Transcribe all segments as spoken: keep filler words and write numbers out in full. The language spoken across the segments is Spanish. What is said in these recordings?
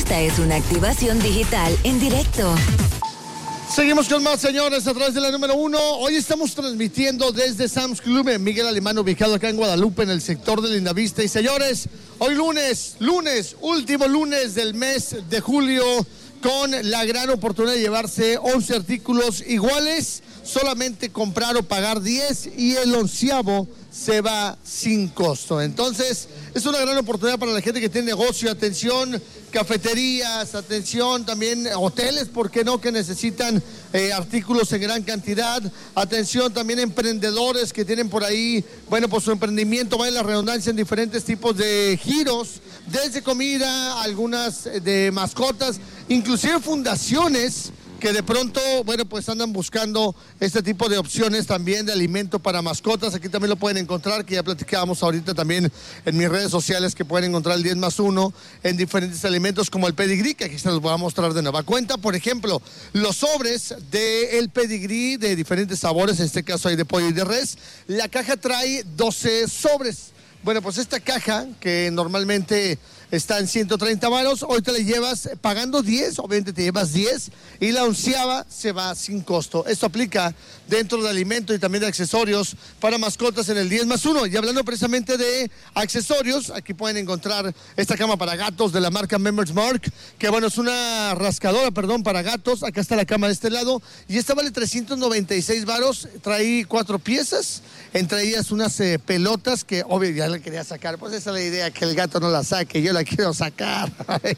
Esta es una activación digital en directo. Seguimos con más, señores, a través de la número uno. Hoy estamos transmitiendo desde Sam's Club en Miguel Alemán, ubicado acá en Guadalupe, en el sector de Lindavista. Y señores, hoy lunes, lunes, último lunes del mes de julio, con la gran oportunidad de llevarse once artículos iguales, solamente comprar o pagar diez y el onceavo se va sin costo. Entonces, es una gran oportunidad para la gente que tiene negocio. Atención, cafeterías, atención también hoteles, ¿por qué no?, que necesitan eh, artículos en gran cantidad. Atención también emprendedores que tienen por ahí, bueno, pues su emprendimiento va en la redundancia en diferentes tipos de giros, desde comida, algunas de mascotas, inclusive fundaciones que de pronto, bueno, pues andan buscando este tipo de opciones también de alimento para mascotas. Aquí también lo pueden encontrar, que ya platicábamos ahorita también en mis redes sociales, que pueden encontrar el diez más uno en diferentes alimentos como el pedigrí, que aquí se los voy a mostrar de nueva cuenta. Por ejemplo, los sobres del pedigrí de diferentes sabores, en este caso hay de pollo y de res. La caja trae doce sobres. Bueno, pues esta caja, que normalmente está en ciento treinta varos, hoy te la llevas pagando diez, obviamente te llevas diez, y la onceava se va sin costo. Esto aplica dentro de alimento y también de accesorios para mascotas en el diez más uno. Y hablando precisamente de accesorios, aquí pueden encontrar esta cama para gatos de la marca Members Mark, que bueno, es una rascadora, perdón, para gatos. Acá está la cama de este lado, y esta vale trescientos noventa y seis varos, trae cuatro piezas, entre ellas unas eh, pelotas que obvio ya le quería sacar, pues esa es la idea, que el gato no la saque, yo la quiero sacar.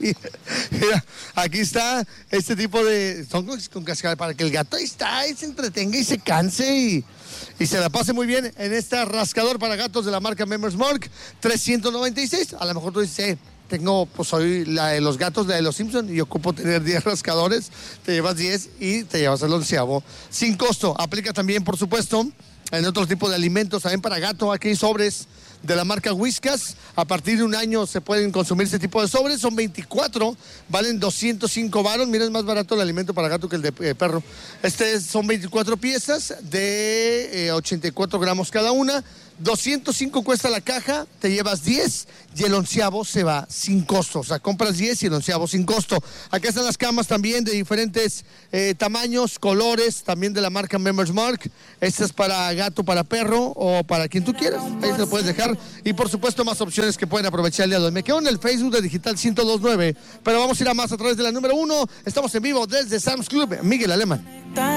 Mira, aquí está este tipo de, son con, con cascabel para que el gato ahí está y se entretenga y se canse y, y se la pase muy bien en este rascador para gatos de la marca Members Mark, trescientos noventa y seis. A lo mejor tú dices, eh, tengo, pues soy la de los gatos de los Simpsons y ocupo tener diez rascadores, te llevas diez y te llevas el onceavo sin costo. Aplica también, por supuesto, en otro tipo de alimentos, también para gato. Aquí hay sobres de la marca Whiskas. A partir de un año se pueden consumir este tipo de sobres. Son veinticuatro, valen doscientos cinco varos. Mira, es más barato el alimento para gato que el de eh, perro. Este es, son veinticuatro piezas de eh, ochenta y cuatro gramos cada una. doscientos cinco cuesta la caja, te llevas diez y el onceavo se va sin costo. O sea, compras diez y el onceavo sin costo. Acá están las camas también de diferentes eh, tamaños, colores, también de la marca Members Mark. Esta es para gato, para perro o para quien tú quieras. Ahí se lo puedes dejar. Y por supuesto, más opciones que pueden aprovechar el día de hoy. Me quedo en el Facebook de Digital ciento dos punto nueve, pero vamos a ir a más a través de la número uno. Estamos en vivo desde Sam's Club, Miguel Alemán.